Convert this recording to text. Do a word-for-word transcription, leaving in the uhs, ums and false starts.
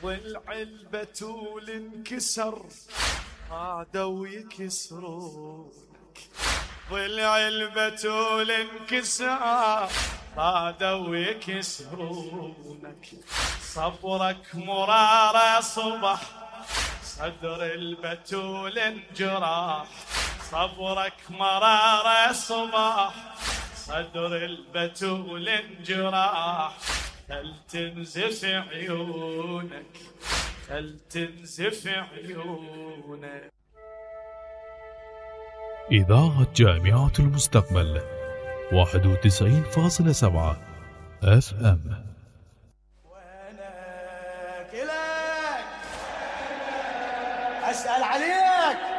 ضلع البتول انكسر عادوا يكسرونك، ضلع البتول انكسر عادوا يكسرونك، صبرك مرارة صبح صدر البتول انجراح، صبرك مرارة صبح صدر البتول انجراح، هل تنزف عيونك هل تنزف عيونك. إذاعة جامعة المستقبل واحد وتسعين فاصلة سبعة اف ام. وينك إلك أسأل عليك.